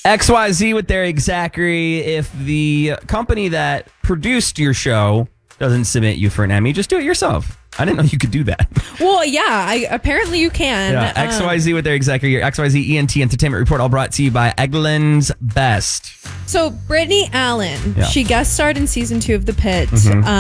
XYZ with Eric Zachary. If the company that produced your show doesn't submit you for an Emmy, just do it yourself. I didn't know you could do that. Well, yeah, apparently you can. Yeah, XYZ with Eric Zachary, your XYZ ENT Entertainment Report, all brought to you by Eggland's Best. So Brittany Allen, she guest starred in season 2 of The Pit.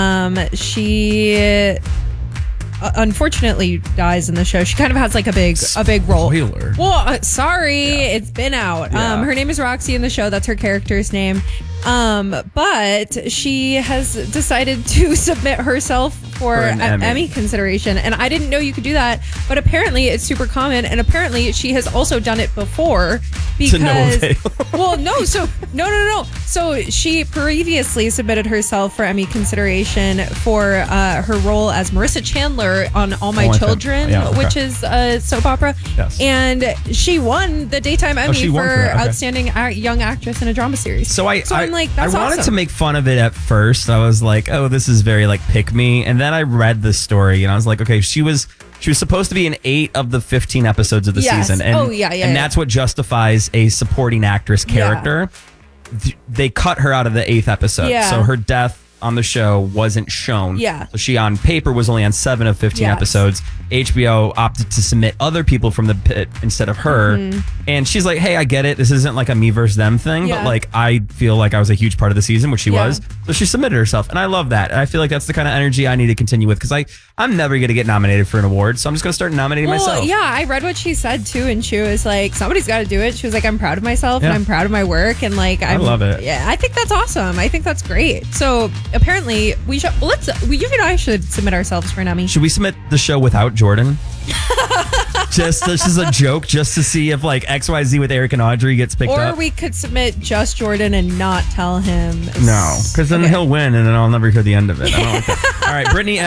She unfortunately dies in the show. She kind of has like a big role. Spoiler. Well, sorry, it's been out. Yeah. Her name is Roxy in the show. That's her character's name. But she has decided to submit herself for an Emmy consideration. And I didn't know you could do that. But apparently it's super common. And apparently she has also done it before. Because, to no avail. Well, no. So she previously submitted herself for Emmy consideration for her role as Marissa Chandler on All My Children, which is a soap opera. Yes. And she won the Daytime Emmy for Okay. Outstanding Young Actress in a Drama Series. So I'm like, that's I wanted awesome. to make fun of it at first. I was like, oh, this is very like pick me. And then I read the story and I was like, okay, she was supposed to be in 8 of the 15 episodes of the season. And, and that's what justifies a supporting actress character. They cut her out of the 8th episode. So her death on the show wasn't shown. So she on paper was only on 7 of 15 episodes. HBO opted to submit other people from the pit instead of her. And she's like, hey, I get it. This isn't like a me versus them thing, but like I feel like I was a huge part of the season, which she was. So she submitted herself. And I love that. And I feel like that's the kind of energy I need to continue with because I'm never going to get nominated for an award. So I'm just going to start nominating myself. Yeah, I read what she said too. And she was like, somebody's got to do it. She was like, I'm proud of myself and I'm proud of my work. And like, I love it. Yeah, I think that's awesome. I think that's great. So apparently we should, you and I should submit ourselves for an Emmy. Should we submit the show without Jordan? This is a joke just to see if like XYZ with Eric and Audrey gets picked up. Or we could submit just Jordan and not tell him. No, because then he'll win and then I'll never hear the end of it. I don't like that. All right, Brittany